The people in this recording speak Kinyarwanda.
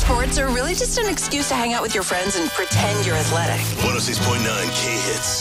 sports are really just an excuse to hang out with your friends and pretend you're athletic. 106.9 K-Hits.